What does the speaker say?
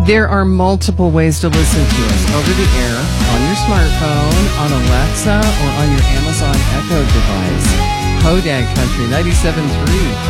There are multiple ways to listen to us over the air, on your smartphone, on Alexa, or on your Amazon Echo device. Hodag Country 97.3.